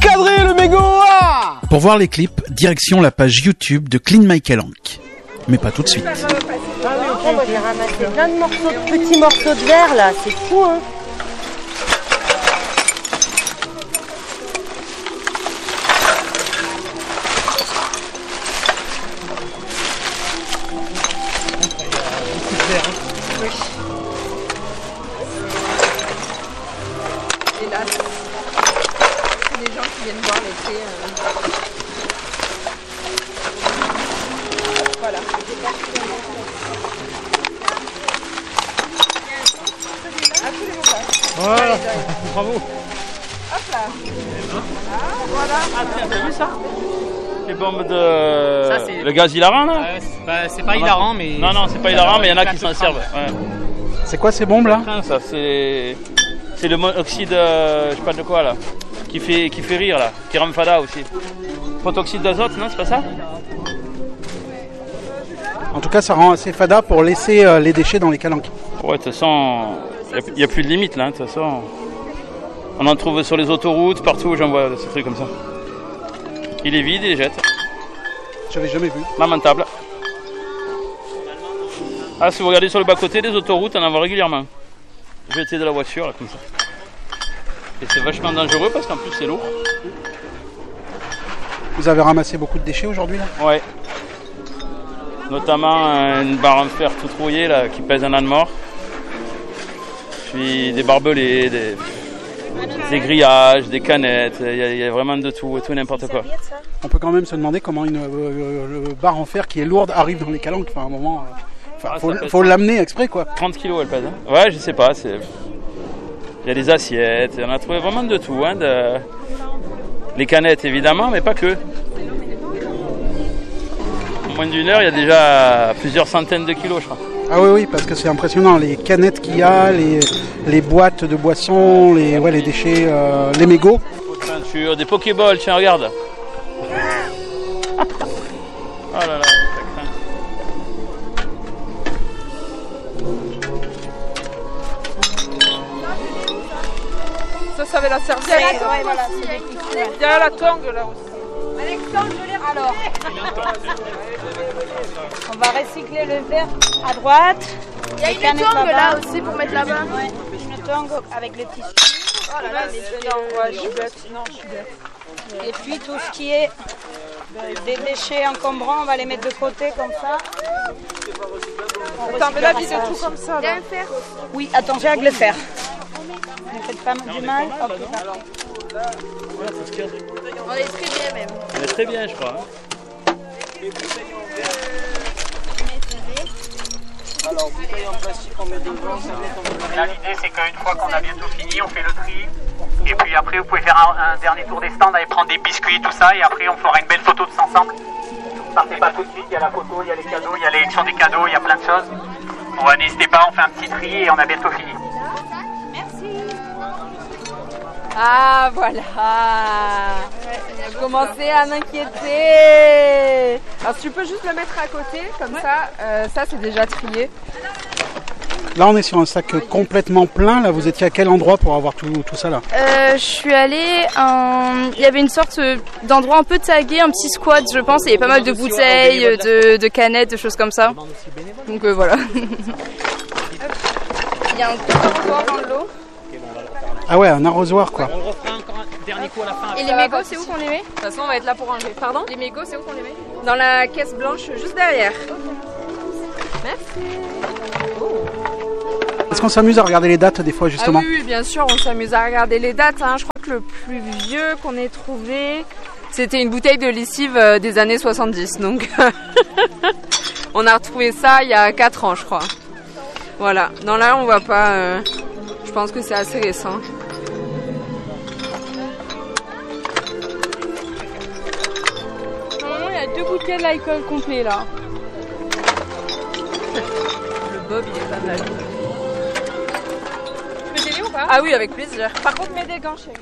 cadré le mégot. Ah, Pour voir les clips, direction la page YouTube de Clean My Calanque. Mais pas tout de suite. Moi j'ai ramassé plein de petits morceaux de verre là, c'est fou hein. Hélas, c'est des gens qui viennent voir l'été. Voilà. voilà. Bravo. Hop là. Ah, voilà. Ah, t'as vu ça? Les bombes de... Ça, le gaz hilarant là? C'est pas hilarant, mais... Non, c'est pas hilarant, mais il y en a qui s'en servent. Ouais. C'est quoi ces bombes là? Ça, c'est le monoxyde, je sais pas de quoi là, qui fait rire là, qui rend fada aussi. Protoxyde d'azote, non, c'est pas ça? En tout cas, ça rend assez fada pour laisser les déchets dans les calanques. Ouais, de toute façon, il n'y a plus de limite là, de toute façon. On en trouve sur les autoroutes, partout, j'en vois ces trucs comme ça. Il est vide, il les jette. J'avais jamais vu. Lamentable. Ah, si vous regardez sur le bas-côté des autoroutes, on en voit régulièrement. Jeter de la voiture, là, comme ça. Et c'est vachement dangereux parce qu'en plus c'est lourd. Vous avez ramassé beaucoup de déchets aujourd'hui là? Ouais. Notamment une barre en fer tout rouillée là, qui pèse un an de mort. Puis des barbelés, des grillages, des canettes, il y a vraiment de tout et n'importe quoi. On peut quand même se demander comment une barre en fer qui est lourde arrive dans les calanques. Enfin, à un moment, faut l'amener exprès quoi. 30 kilos elle pèse. Hein. Ouais, je sais pas. Il y a des assiettes, on a trouvé vraiment de tout. Hein, les canettes évidemment, mais pas que. En moins d'une heure, il y a déjà plusieurs centaines de kilos, je crois. Ah oui, parce que c'est impressionnant, les canettes qu'il y a, les boîtes de boissons, les déchets, les mégots. Peinture, des pokéballs, tiens, regarde. Oh là là, ça craint. Ça avait la serviette. Ouais, voilà, Il y a la tongue là aussi. Alexandre, je l'ai alors. On va recycler le verre à droite. Il y a une tongue là aussi pour mettre là-bas. Ouais, une tongue avec les tissus. Oh là là, mais non, je suis bête. Non, je suis bête. Et puis tout ce qui est des déchets encombrants, on va les mettre de côté comme ça. Attends, mais là, vide tout comme ça. Il y a un fer. Oui, attention avec le fer. Ne faites pas du mal. Ok, On est très bien même. Elle est très bien, je crois. Hein. Alors, bouteille en plastique, on met devant, ça met Là, l'idée, c'est qu'une fois qu'on a bientôt fini, on fait le tri. Et puis après, vous pouvez faire un dernier tour des stands, aller prendre des biscuits, tout ça. Et après, on fera une belle photo tous ensemble. Partez pas tout de suite, il y a la photo, il y a les cadeaux, il y a l'élection des cadeaux, il y a plein de choses. Bon, n'hésitez pas, on fait un petit tri et on a bientôt fini. Ah, voilà. Je commençais à m'inquiéter. Alors, tu peux juste le mettre à côté, comme ça. Ça, c'est déjà trié. Là, on est sur un sac complètement plein. Là, vous étiez à quel endroit pour avoir tout ça là? Je suis allée il y avait une sorte d'endroit un peu tagué, un petit squat, je pense. Et il y avait pas mal de bouteilles, de canettes, de choses comme ça. Donc voilà. Il y a un tout arrosoir dans l'eau. Ah ouais, un arrosoir quoi. On refera encore un dernier coup à la fin. Et les mégots, c'est où qu'on les met? De toute façon, on va être là pour ranger. Pardon? Les mégots, c'est où qu'on les met? Dans la caisse blanche, juste derrière. Merci. Est-ce qu'on s'amuse à regarder les dates des fois justement? Ah oui, bien sûr, on s'amuse à regarder les dates. Hein. Je crois que le plus vieux qu'on ait trouvé, c'était une bouteille de lessive des années 70. Donc, on a retrouvé ça il y a 4 ans, je crois. Voilà. Non, là, on voit pas... Je pense que c'est assez récent. Il y a 2 bouteilles d'alcool complet là. Le bob, il est pas mal. Tu peux t'aider ou pas? Ah oui, avec plaisir. Par contre, mets des gants, chérie.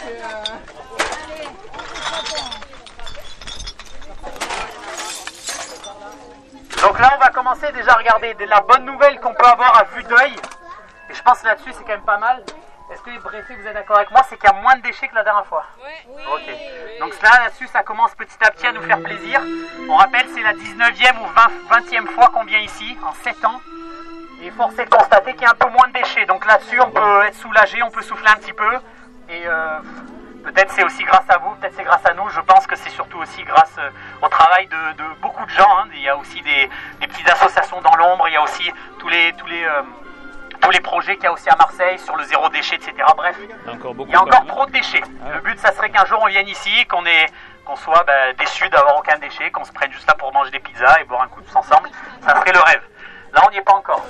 Donc là, on va commencer déjà à regarder la bonne nouvelle qu'on peut avoir à vue d'œil. Et je pense là-dessus, c'est quand même pas mal. Est-ce Est-ce que Bressé, vous êtes d'accord avec moi, c'est qu'il y a moins de déchets que la dernière fois? Oui. Ok. Donc là-dessus, ça commence petit à petit à nous faire plaisir. On rappelle, c'est la 19e ou 20e fois qu'on vient ici, en 7 ans. Et force est de constater qu'il y a un peu moins de déchets. Donc là-dessus, on peut être soulagé, on peut souffler un petit peu. Et peut-être c'est aussi grâce à vous, peut-être c'est grâce à nous. Je pense que c'est surtout aussi grâce au travail de beaucoup de gens. Hein. Il y a aussi des petites associations dans l'ombre. Il y a aussi tous les projets qu'il y a aussi à Marseille sur le zéro déchet, etc. Bref, il y a encore trop de déchets. Le but, ça serait qu'un jour on vienne ici, qu'on soit déçus d'avoir aucun déchet, qu'on se prenne juste là pour manger des pizzas et boire un coup tous ensemble. Ça serait le rêve. Là, on n'y est pas encore.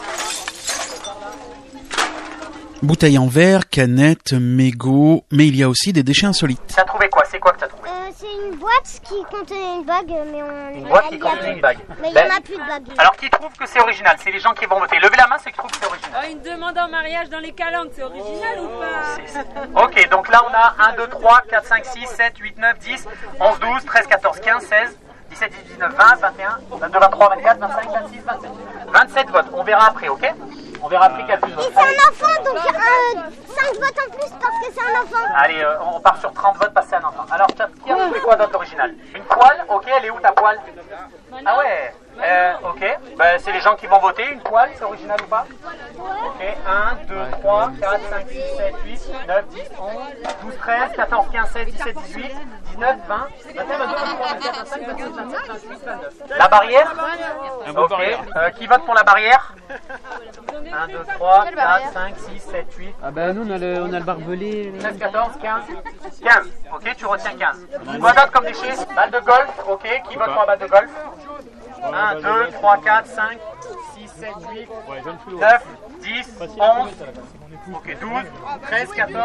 Bouteilles en verre, canettes, mégots, mais il y a aussi des déchets insolites. T'as trouvé quoi? C'est quoi que t'as trouvé? C'est une boîte qui contenait une bague, mais Une boîte qui contenait une bague. Mais il n'y en a plus de bague. Alors, qui trouve que c'est original? C'est les gens qui vont voter. Levez la main ceux qui trouvent que c'est original. Une demande en mariage dans les calanques, c'est original ou pas? Ok, donc là, on a 1, 2, 3, 4, 5, 6, 7, 8, 9, 10, 11, 12, 13, 14, 15, 16... 17, 18, 19, 20, 21, 22, 23, 24, 25, 26, 27. 27 votes, on verra après, ok? On verra après qu'il y a plus de votes. Et c'est un enfant, donc 5 votes en plus parce que c'est un enfant. Allez, on part sur 30 votes parce que c'est un enfant. Alors, qui a trouvé quoi d'autre original? Une poêle, ok, elle est où ta poêle? Ah ouais, ok. C'est les gens qui vont voter, une poêle, c'est original ou pas? Ok, 1, 2, 3, 4, 5, 6, 7, 8, 9, 10, 11, 12, 13, 14, 15, 16, 17, 18, 19, 20, 21, 22, 23, 24, 25, 26, 27, 28, 29. La barrière? Ok, qui vote pour la barrière? 1, 2, 3, 4, 5, 6, 7, 8. Ah bah nous on a le barbelé. 13, 14, 15. 15, ok, tu retiens 15. Quoi d'autre comme déchet? Balle de golf, ok, qui vote pour la balle de golf? 1, 2, 3, 4, 5, 6, 7, 8, 9, 10, 11, ok, 12, 13, 14,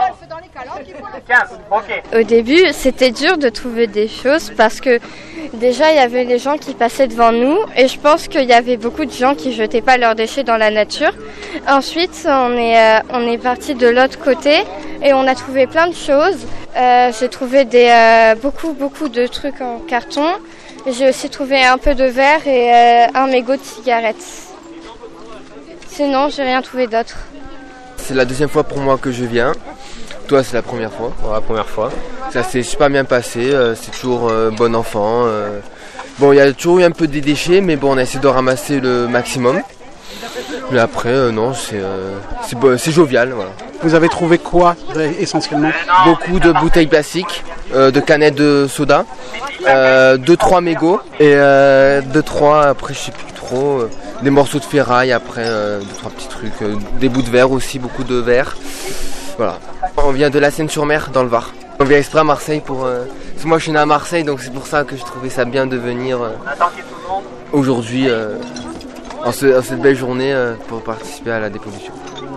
15, ok. Au début, c'était dur de trouver des choses parce que déjà, il y avait les gens qui passaient devant nous et je pense qu'il y avait beaucoup de gens qui jetaient pas leurs déchets dans la nature. Ensuite, on est parti de l'autre côté et on a trouvé plein de choses. J'ai trouvé beaucoup de trucs en carton. J'ai aussi trouvé un peu de verre et un mégot de cigarettes. Sinon, j'ai rien trouvé d'autre. C'est la deuxième fois pour moi que je viens. Toi, c'est la première fois. Ouais, la première fois. Ça s'est super bien passé. C'est toujours bon enfant. Bon, il y a toujours eu un peu des déchets, mais bon, on a essayé de ramasser le maximum. Mais après, non, c'est jovial. Voilà. Vous avez trouvé quoi essentiellement? Beaucoup de bouteilles plastiques, de canettes de soda, 2-3 mégots et 2-3, après je sais plus trop, des morceaux de ferraille, après 2-3 petits trucs, des bouts de verre aussi, beaucoup de verre. Voilà. On vient de la Seine-sur-Mer dans le Var. On vient exprès à Marseille pour... Parce que moi je suis né à Marseille, donc c'est pour ça que je trouvais ça bien de venir aujourd'hui, en cette belle journée, pour participer à la dépollution.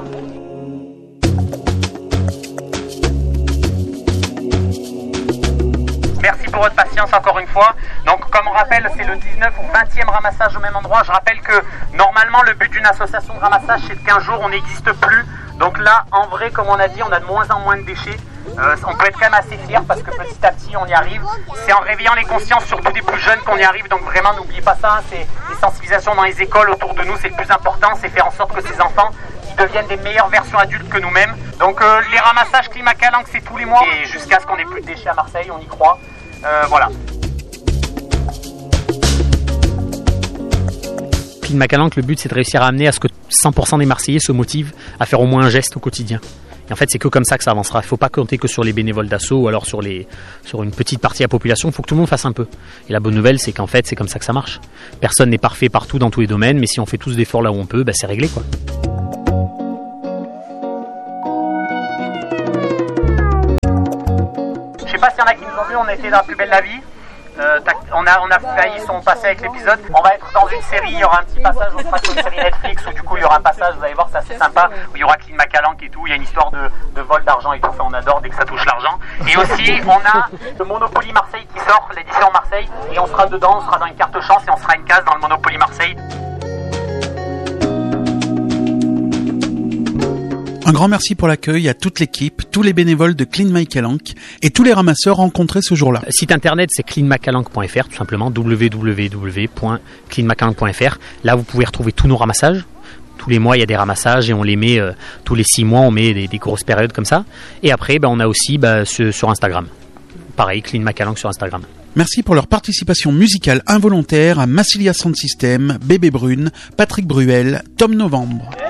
Merci pour votre patience encore une fois. Donc comme on rappelle, c'est le 19 ou 20e ramassage au même endroit. Je rappelle que normalement le but d'une association de ramassage c'est qu'un jour on n'existe plus. Donc là en vrai comme on a dit on a de moins en moins de déchets. On peut être quand même assez fiers parce que petit à petit on y arrive. C'est en réveillant les consciences surtout des plus jeunes qu'on y arrive. Donc vraiment n'oubliez pas ça, c'est les sensibilisations dans les écoles autour de nous, c'est le plus important. C'est faire en sorte que ces enfants deviennent des meilleures versions adultes que nous-mêmes. Donc les ramassages Climacalanque c'est tous les mois et jusqu'à ce qu'on ait plus de déchets à Marseille, on y croit. Voilà. Climacalanque, le but c'est de réussir à amener à ce que 100% des Marseillais se motivent à faire au moins un geste au quotidien. Et en fait c'est que comme ça que ça avancera. Il ne faut pas compter que sur les bénévoles d'assaut ou alors sur une petite partie de la population. Il faut que tout le monde fasse un peu. Et la bonne nouvelle c'est qu'en fait c'est comme ça que ça marche. Personne n'est parfait partout dans tous les domaines, mais si on fait tous d'efforts là où on peut, c'est réglé quoi. Je sais pas s'il y en a qui nous ont vu, on était dans La Plus Belle la Vie. On a failli son passé avec l'épisode. On va être dans une série, il y aura un petit passage, on sera sur une série Netflix où du coup il y aura un passage, vous allez voir, c'est assez sympa, où il y aura Climacalanque et tout, il y a une histoire de vol d'argent et tout, enfin on adore dès que ça touche l'argent. Et aussi on a le Monopoly Marseille qui sort, l'édition Marseille, et on sera dedans, on sera dans une carte chance et on sera une case dans le Monopoly Marseille. Un grand merci pour l'accueil à toute l'équipe, tous les bénévoles de Clean My Calanque et tous les ramasseurs rencontrés ce jour-là. Site internet c'est cleanmacalanque.fr, tout simplement www.cleanmacalanque.fr. Là vous pouvez retrouver tous nos ramassages, tous les mois il y a des ramassages et on les met tous les 6 mois, on met des grosses périodes comme ça. Et après on a aussi sur Instagram. Pareil, Clean My Calanque sur Instagram. Merci pour leur participation musicale involontaire à Massilia Sound System, Bébé Brune, Patrick Bruel, Tom Novembre.